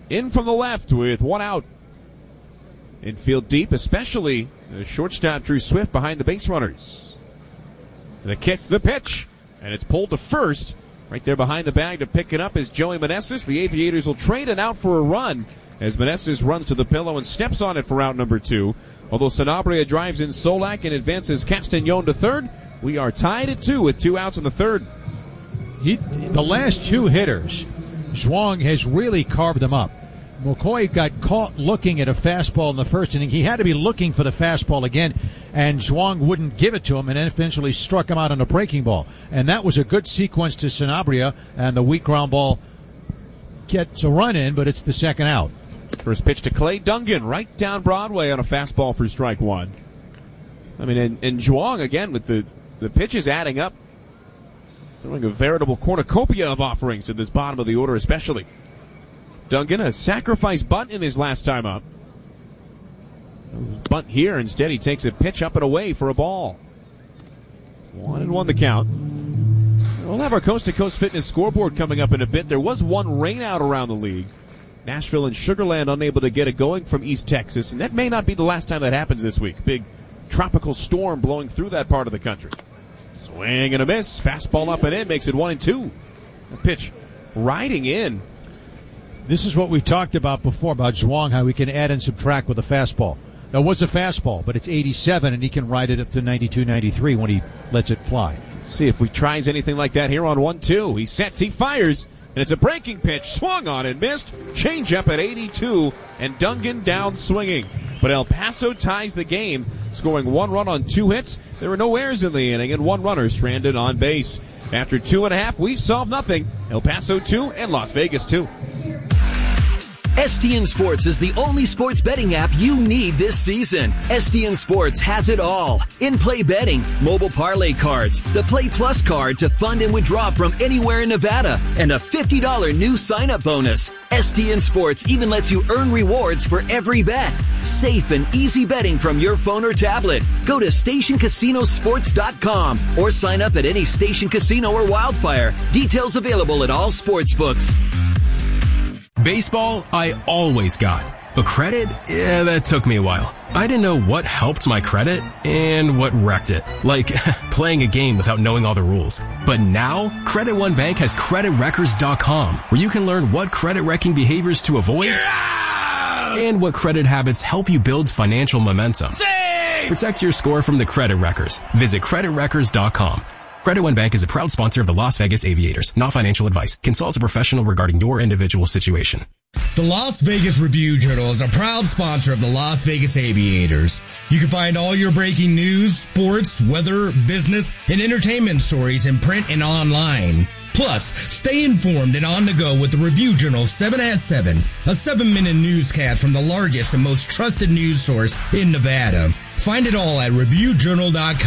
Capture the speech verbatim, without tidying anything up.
in from the left with one out. Infield deep, especially the shortstop Drew Swift behind the base runners. The kick, the pitch, and it's pulled to first. Right there behind the bag to pick it up is Joey Meneses. The Aviators will trade it out for a run as Meneses runs to the pillow and steps on it for out number two. Although Sanabria drives in Solak and advances Castañon to third, we are tied at two with two outs in the third. He, the last two hitters, Zhuang has really carved them up. McCoy got caught looking at a fastball in the first inning. He had to be looking for the fastball again, and Zhuang wouldn't give it to him and then eventually struck him out on a breaking ball. And that was a good sequence to Sanabria, and the weak ground ball gets a run in, but it's the second out. First pitch to Clay Dungan, right down Broadway on a fastball for strike one. I mean, and, and Zhuang, again, with the, the pitches adding up, throwing a veritable cornucopia of offerings to this bottom of the order especially. Dungan, a sacrifice bunt in his last time up. Bunt here. Instead, he takes a pitch up and away for a ball. One and one the count. We'll have our Coast to Coast Fitness scoreboard coming up in a bit. There was one rainout around the league. Nashville and Sugar Land unable to get it going from East Texas, and that may not be the last time that happens this week. Big tropical storm blowing through that part of the country. Swing and a miss. Fastball up and in makes it one and two. A pitch riding in. This is what we've talked about before about Zhuang, how he can add and subtract with a fastball. That was a fastball, but it's eighty-seven, and he can ride it up to ninety-two, ninety-three when he lets it fly. See if we tries anything like that here on one two. He sets, he fires, and it's a breaking pitch. Swung on and missed. Change up at eighty-two, and Dungan down swinging. But El Paso ties the game, scoring one run on two hits. There were no errors in the inning, and one runner stranded on base. After two and a half, we've solved nothing. El Paso two and Las Vegas two. S T N Sports is the only sports betting app you need this season. S T N Sports has it all. In-play betting, mobile parlay cards, the Play Plus card to fund and withdraw from anywhere in Nevada, and a fifty dollars new sign-up bonus. S T N Sports even lets you earn rewards for every bet. Safe and easy betting from your phone or tablet. Go to station casino sports dot com or sign up at any Station Casino or Wildfire. Details available at all sports books. Baseball, I always got. But credit? Yeah, that took me a while. I didn't know what helped my credit and what wrecked it. Like, playing a game without knowing all the rules. But now, Credit One Bank has credit wreckers dot com, where you can learn what credit-wrecking behaviors to avoid and what credit habits help you build financial momentum. Save! Protect your score from the credit wreckers. Visit credit wreckers dot com. Credit One Bank is a proud sponsor of the Las Vegas Aviators. Not financial advice. Consult a professional regarding your individual situation. The Las Vegas Review-Journal is a proud sponsor of the Las Vegas Aviators. You can find all your breaking news, sports, weather, business, and entertainment stories in print and online. Plus, stay informed and on the go with the Review-Journal seven at seven, a seven-minute newscast from the largest and most trusted news source in Nevada. Find it all at review journal dot com.